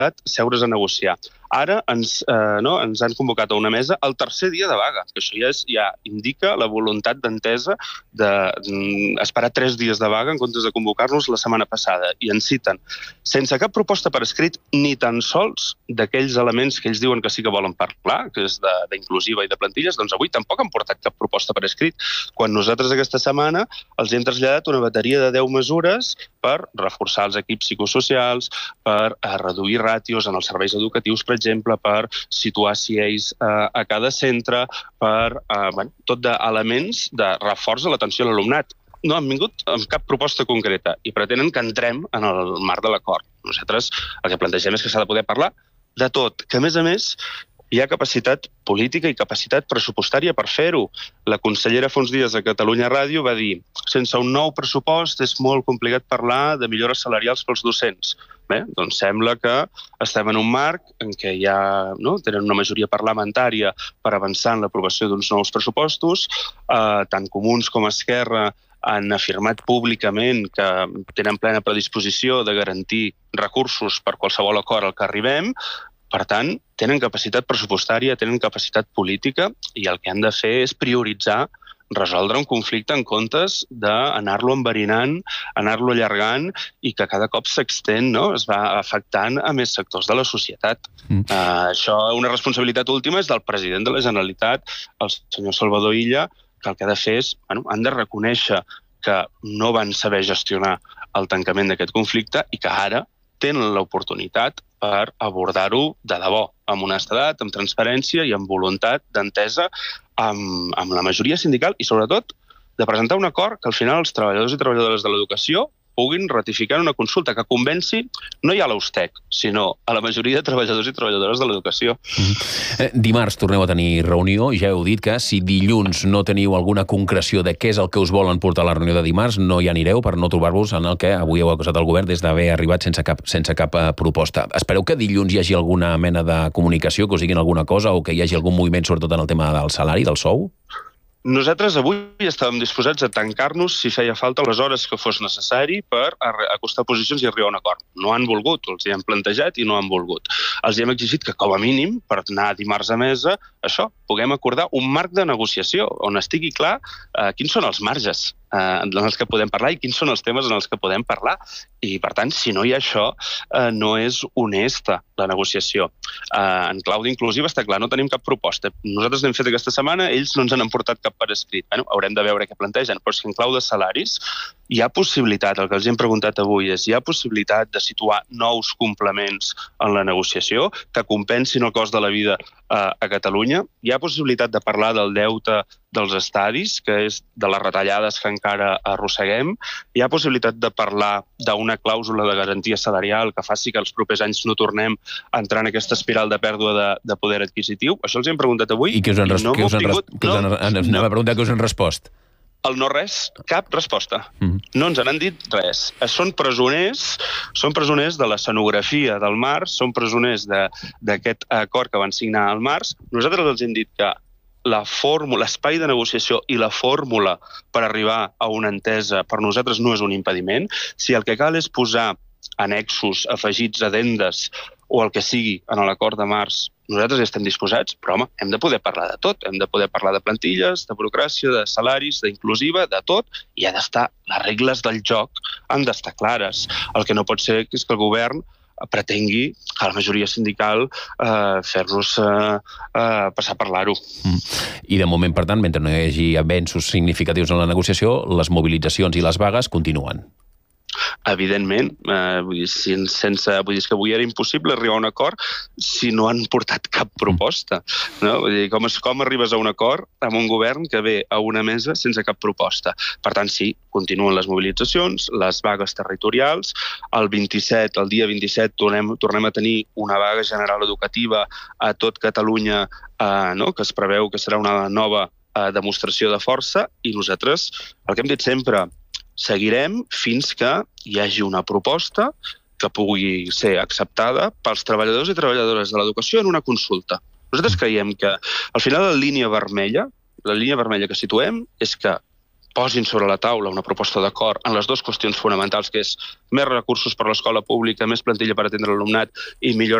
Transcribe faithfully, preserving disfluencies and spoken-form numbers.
seure's a negociar. Ara ens, eh, no, ens han convocat a una mesa el tercer dia de vaga, que això ja, és, ja indica la voluntat d'entesa d'esperar de, tres dies de vaga en comptes de convocar-nos la setmana passada. I ens citen, sense cap proposta per escrit, ni tan sols d'aquells elements que ells diuen que sí que volen parlar, que és d'inclusiva i de plantilles, doncs avui tampoc han portat cap proposta per escrit, quan nosaltres aquesta setmana els hem traslladat una bateria de deu mesures per reforçar els equips psicosocials, per eh, reduir ràtios en els serveis educatius, per exemple, per situar C As eh, a cada centre, per eh, bueno, tot d'elements de reforç a l'atenció a l'alumnat. No han vingut amb cap proposta concreta i pretenen que entrem en el marc de l'acord. Nosaltres el que plantegem és que s'ha de poder parlar de tot, que a més a més hi ha capacitat política i capacitat pressupostària per fer-ho. La consellera fa uns dies a Catalunya Ràdio va dir sense un nou pressupost és molt complicat parlar de millores salarials pels docents. Bé, doncs sembla que estem en un marc en què ja no, tenen una majoria parlamentària per avançar en l'aprovació d'uns nous pressupostos, eh, tant Comuns com Esquerra han afirmat públicament que tenen plena predisposició de garantir recursos per qualsevol acord al que arribem. Per tant, tenen capacitat pressupostària, tenen capacitat política i el que han de fer és prioritzar resoldre un conflicte en comptes d'anar-lo enverinant, anar-lo allargant i que cada cop s'extén, no? Es va afectant a més sectors de la societat. Mm. Uh, això, una responsabilitat última és del president de la Generalitat, el senyor Salvador Illa, que el que ha de fer és, bueno, han de reconèixer que no van saber gestionar el tancament d'aquest conflicte i que ara tenen l'oportunitat per abordar-ho de debò, amb honestedat, amb transparència i amb voluntat d'entesa amb, amb la majoria sindical i, sobretot, de presentar un acord que al final els treballadors i treballadores de l'educació puguin ratificar una consulta que convenci no ja a l'Austec, sinó a la majoria de treballadors i treballadores de l'educació. Mm-hmm. Dimarts torneu a tenir reunió i ja heu dit que si dilluns no teniu alguna concreció de què és el que us volen portar a la reunió de dimarts, no hi anireu per no trobar-vos en el que avui heu acusat el govern des d'haver arribat sense cap, sense cap proposta. Espereu que dilluns hi hagi alguna mena de comunicació, que us diguin alguna cosa o que hi hagi algun moviment, sobretot en el tema del salari, del sou? Nosaltres avui estàvem disposats a tancar-nos si feia falta les hores que fos necessari per acostar posicions i arribar a un acord. No han volgut, els hi hem plantejat i no han volgut. Els hi hem exigit que, com a mínim, per anar dimarts a mesa, això, puguem acordar un marc de negociació on estigui clar eh, quins són els marges eh, en els que podem parlar i quins són els temes en els que podem parlar. I, per tant, si no hi ha això, eh, no és honesta la negociació. Eh, en clau d'inclusiva està clar, no tenim cap proposta. Nosaltres n'hem fet aquesta setmana, ells no ens han portat cap per escrit. Bueno, haurem de veure què plantegen, però si en clau de salaris hi ha possibilitat, el que els hem preguntat avui és, hi ha possibilitat de situar nous complements en la negociació que compensin el cost de la vida eh, a Catalunya. Hi ha possibilitat de parlar del deute dels estadis, que és de les retallades que encara arrosseguem. Hi ha possibilitat de parlar d'una clàusula de garantia salarial que faci que els propers anys no tornem a entrar en aquesta espiral de pèrdua de, de poder adquisitiu. Això els hem preguntat avui. I què us han, res... no que us han, obtingut... que us han... No, anava no. a preguntar què us han respost. El no res, cap resposta. Mm. No ens han dit res. Són presoners, són presoners de l'escenografia del març, són presoners d'aquest acord que van signar al març. Nosaltres els hem dit que la fórmula, l'espai de negociació i la fórmula per arribar a una entesa per nosaltres no és un impediment. Si el que cal és posar annexos, afegits, addendes o el que sigui en l'acord de març, nosaltres estem disposats, però home, hem de poder parlar de tot. Hem de poder parlar de plantilles, de burocràcia, de salaris, d'inclusiva, de tot, i ha d'estar, les regles del joc han d'estar clares. El que no pot ser és que el govern pretengui a la majoria sindical eh, fer-nos eh, eh, passar a parlar-ho. Mm. I de moment, per tant, mentre no hi hagi avenços significatius en la negociació, les mobilitzacions i les vagues continuen. Evidentment, eh, vull dir, sense, vull dir, que avui era impossible arribar a un acord si no han portat cap proposta. No? Vull dir, com, com arribes a un acord amb un govern que ve a una mesa sense cap proposta? Per tant, sí, continuen les mobilitzacions, les vagues territorials. El vint-i-set, el dia vint-i-set, tornem, tornem a tenir una vaga general educativa a tot Catalunya, eh, no? Que es preveu que serà una nova eh, demostració de força, i nosaltres, el que hem dit sempre, seguirem fins que hi hagi una proposta que pugui ser acceptada pels treballadors i treballadores de l'educació en una consulta. Nosaltres creiem que, al final, la línia vermella, la línia vermella que situem és que posin sobre la taula una proposta d'acord en les dues qüestions fonamentals, que és més recursos per a l'escola pública, més plantilla per atendre l'alumnat i millor